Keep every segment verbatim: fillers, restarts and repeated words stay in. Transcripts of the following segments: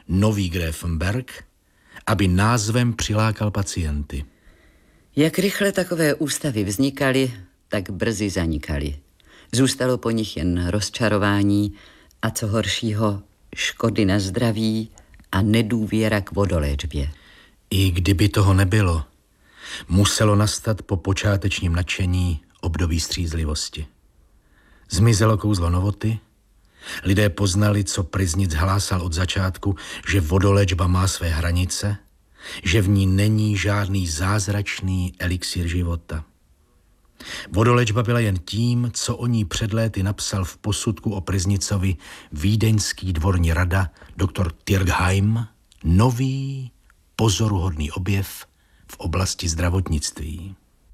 Nový Gräfenberg, aby názvem přilákal pacienty. Jak rychle takové ústavy vznikaly, tak brzy zanikaly. Zůstalo po nich jen rozčarování a co horšího, škody na zdraví a nedůvěra k vodoléčbě. I kdyby toho nebylo, muselo nastat po počátečním nadšení období střízlivosti. Zmizelo kouzlo novoty, lidé poznali, co Pryznic hlásal od začátku, že vodoléčba má své hranice, že v ní není žádný zázračný elixír života. Vodoléčba byla jen tím, co o ní před léty napsal v posudku o Pryznicovi vídeňský dvorní rada doktor Tirgheim, nový pozoruhodný objev v oblasti zdravotnictví.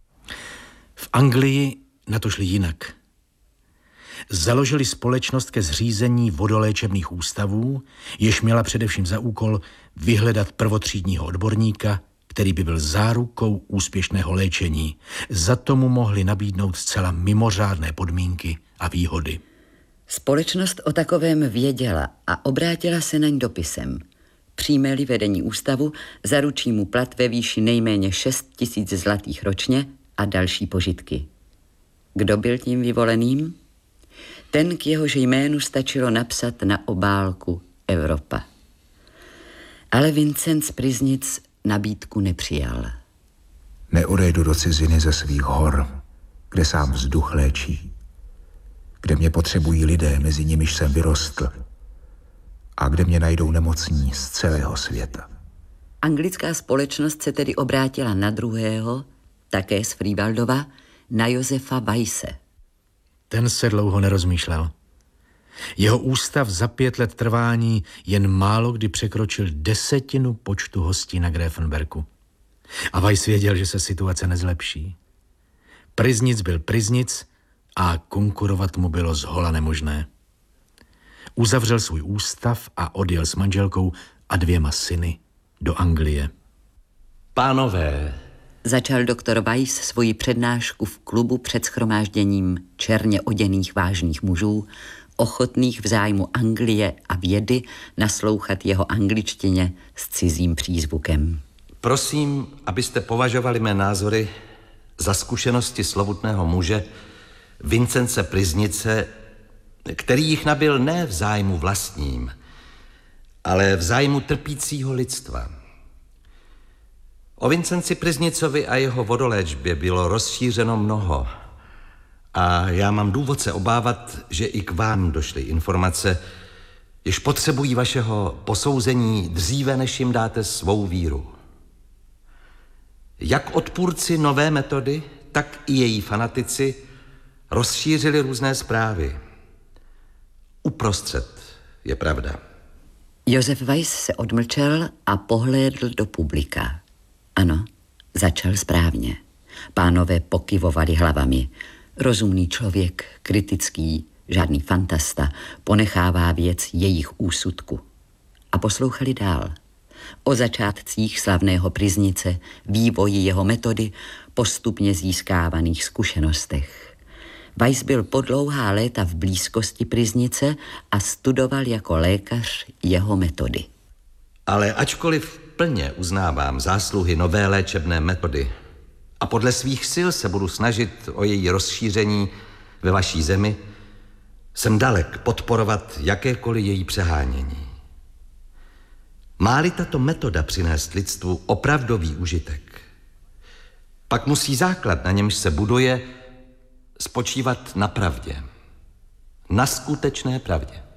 V Anglii na to šli jinak. Založili společnost ke zřízení vodoléčebných ústavů, jež měla především za úkol vyhledat prvotřídního odborníka, který by byl zárukou úspěšného léčení. Za tomu mohli nabídnout zcela mimořádné podmínky a výhody. Společnost o takovém věděla a obrátila se na ní dopisem. Přijme-li vedení ústavu, zaručí mu plat ve výši nejméně šest tisíc zlatých ročně a další požitky. Kdo byl tím vyvoleným? Ten, k jehož jménu stačilo napsat na obálku Evropa. Ale Vincent z Pryznic nabídku nepřijal. Neodejdu do ciziny ze svých hor, kde sám vzduch léčí, kde mě potřebují lidé, mezi nimiž jsem vyrostl, a kde mě najdou nemocní z celého světa. Anglická společnost se tedy obrátila na druhého, také z Frývaldova, na Josefa Weisse. Ten se dlouho nerozmýšlel. Jeho ústav za pět let trvání jen málo kdy překročil desetinu počtu hostí na Gräfenbergu. A Weiss věděl, že se situace nezlepší. Pryznic byl Pryznic a konkurovat mu bylo zhola nemožné. Uzavřel svůj ústav a odjel s manželkou a dvěma syny do Anglie. Pánové, začal doktor Weiss svoji přednášku v klubu před shromážděním černě oděných vážných mužů, ochotných v zájmu Anglie a vědy naslouchat jeho angličtině s cizím přízvukem. prosím, abyste považovali mé názory za zkušenosti slovutného muže Vincence Pryznice, který jich nabyl ne v zájmu vlastním, ale v zájmu trpícího lidstva. O Vincenci Pryznicovi a jeho vodoléčbě bylo rozšířeno mnoho a já mám důvod se obávat, že i k vám došly informace, jež potřebují vašeho posouzení dříve, než jim dáte svou víru. Jak odpůrci nové metody, tak i její fanatici rozšířili různé zprávy. Uprostřed je pravda. Josef Weiss se odmlčel a pohlédl do publika. Ano, začal správně. Pánové pokyvovali hlavami. Rozumný člověk, kritický, žádný fantasta, ponechává věc jejich úsudku. A poslouchali dál. O začátcích slavného Pryznice, vývoji jeho metody, postupně získávaných zkušenostech. Weiss byl po dlouhá léta v blízkosti Pryznice a studoval jako lékař jeho metody. Ale ačkoliv plně uznávám zásluhy nové léčebné metody a podle svých sil se budu snažit o její rozšíření ve vaší zemi, jsem dalek podporovat jakékoliv její přehánění. Má-li tato metoda přinést lidstvu opravdový užitek, pak musí základ, na němž se buduje, spočívat na pravdě. Na skutečné pravdě.